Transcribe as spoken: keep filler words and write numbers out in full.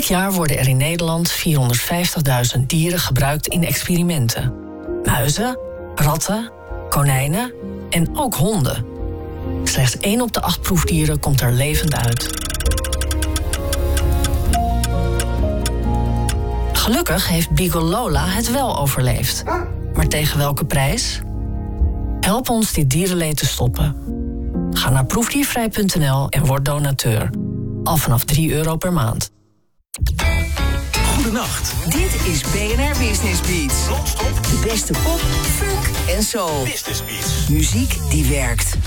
jaar worden er in Nederland vierhonderdvijftigduizend dieren gebruikt in experimenten. Muizen, ratten, konijnen en ook honden. Slechts één op de acht proefdieren komt er levend uit. Gelukkig heeft Beagle Lola het wel overleefd. Maar tegen welke prijs? Help ons dit dierenleed te stoppen. Ga naar proefdiervrij punt n l en word donateur. Al vanaf drie euro per maand. Goedenacht. Dit is B N R Business Beats. Non-stop. De beste pop, funk en soul. Business Beats. Muziek die werkt.